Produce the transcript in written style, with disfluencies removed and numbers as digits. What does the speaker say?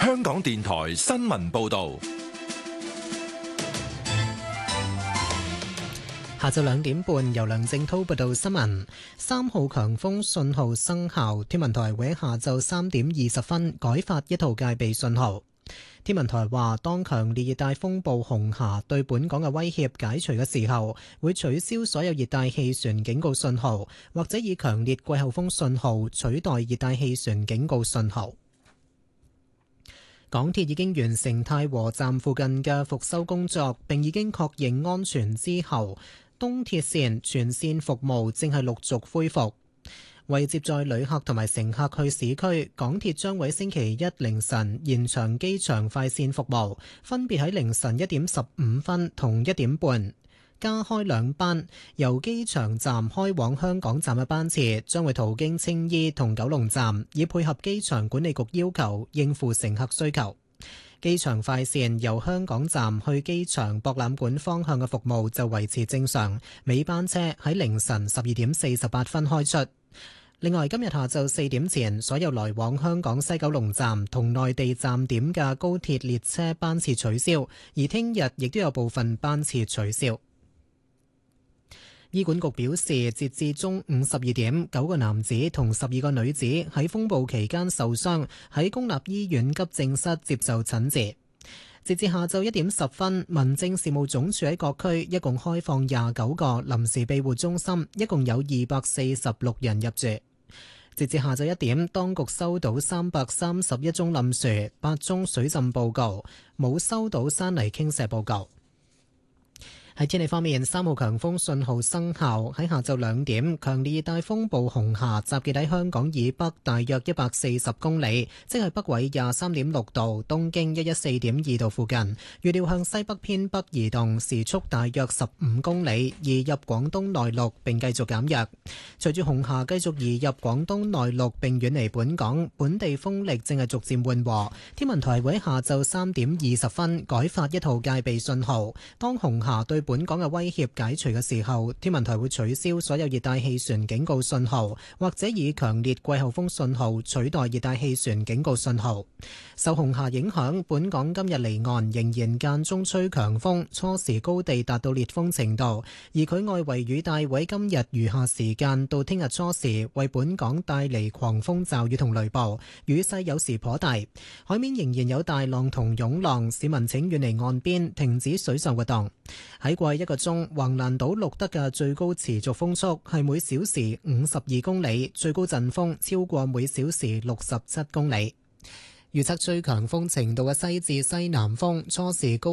香港電台新聞報道。 下晝2點半，由梁正滔報道新聞。3號強風信號生效，天文台會喺下晝3點20分改發一號戒備信號。天文台話，當強烈熱帶風暴紅霞對本港嘅威脅解除嘅時候，會取消所有熱帶氣旋警告信號，或者以強烈季候風信號取代熱帶氣旋警告信號。港鐵已經完成太和站附近嘅復修工作，並已經確認安全之後，東鐵線全線服務正係陸續恢復。為接載旅客同埋乘客去市區，港鐵將會星期一凌晨延長機場快線服務，分別喺凌晨1點15分同1點半加開2班，由機場站開往香港站嘅班次將會途經青衣同九龍站，以配合機場管理局要求，應付乘客需求。機場快線由香港站去機場博覽館方向嘅服務就維持正常，尾班車喺凌晨12點48分開出。另外，今日下晝4點前，所有來往香港西九龍站同內地站點嘅高鐵列車班次取消，而聽日亦都有部分班次取消。醫管局表示，截至中午12點，9個男子同12個女子喺風暴期間受傷，喺公立醫院急症室接受診治。截至下晝1點10分，民政事務總署喺各區一共開放29個臨時庇護中心，一共有246人入住。截至下晝1點，當局收到331宗冧樹、8宗水浸報告，冇收到山泥傾瀉報告。喺天氣方面，3號強風信號生效。喺下晝2點，強烈熱帶風暴紅霞集結喺香港以北大約140公里，即係北緯23.6度、東經114.2度附近。預料向西北偏北移動，時速大約15公里，移入廣東內陸並繼續減弱。隨住紅霞繼續移入廣東內陸並遠離本港，本地風力正係逐漸緩和。天文台會喺下晝3點20分改發一號戒備信號。當紅霞對本港嘅威脅解除嘅時候，天文台會取消所有熱帶氣旋警告信號，或者以強烈季候風信號取代熱帶氣旋警告信號。受紅霞影響，本港今日離岸仍然間中吹強風，初時高地達到烈風程度，而佢外圍雨帶會今日餘下時間到聽日初時為本港帶嚟狂風驟雨同雷暴，雨勢有時頗大，海面仍然有大浪同湧浪，市民請遠離岸邊，停止水上活動。喺過去1個鐘，橫瀾島錄得嘅最高持續風速係每小時52公里，最高陣風超過每小時67公里。預測吹強風程度嘅西至西南風，初時高